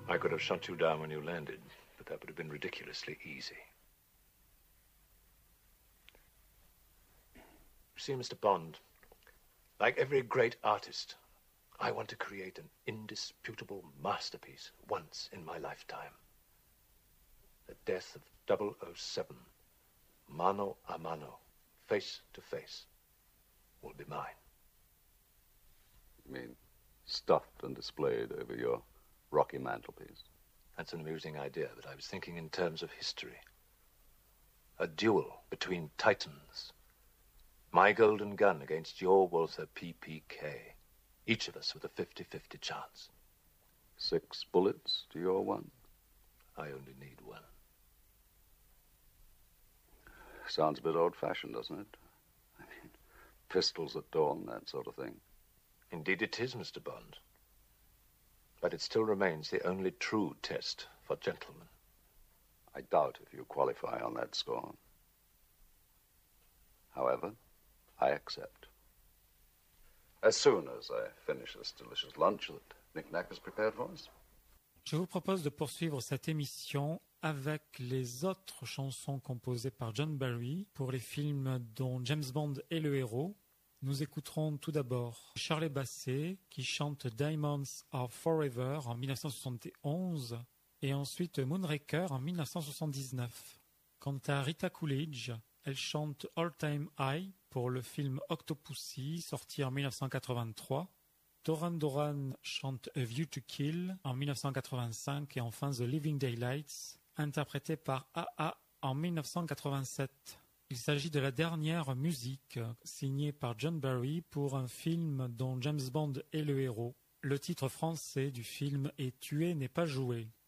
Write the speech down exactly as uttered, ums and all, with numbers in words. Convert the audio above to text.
I could have shot you down when you landed, but that would have been ridiculously easy. You see, Mister Bond, like every great artist, I want to create an indisputable masterpiece once in my lifetime. The death of double oh seven, mano a mano, face to face, will be mine. You mean stuffed and displayed over your rocky mantelpiece? That's an amusing idea, but I was thinking in terms of history. A duel between titans. My golden gun against your Walther P P K. Each of us with a fifty-fifty chance. Six bullets to your one? I only need one. Sounds a bit old-fashioned, doesn't it? I mean, pistols at dawn, that sort of thing. Indeed it is, Mister Bond. But it still remains the only true test for gentlemen. I doubt if you qualify on that score. However, I accept. As soon as I finish this delicious lunch that Nick Nack has prepared for us. Je vous propose de poursuivre cette émission avec les autres chansons composées par John Barry pour les films dont James Bond est le héros. Nous écouterons tout d'abord Shirley Bassey qui chante Diamonds Are Forever en mille neuf cent soixante et onze et ensuite Moonraker en mille neuf cent soixante-dix-neuf. Quant à Rita Coolidge, elle chante All Time High pour le film Octopussy sorti en mille neuf cent quatre-vingt-trois. Duran Duran chante A View to Kill en mille neuf cent quatre-vingt-cinq et enfin The Living Daylights interprété par A A en mille neuf cent quatre-vingt-sept. Il s'agit de la dernière musique signée par John Barry pour un film dont James Bond est le héros. Le titre français du film est Tuer n'est pas joué.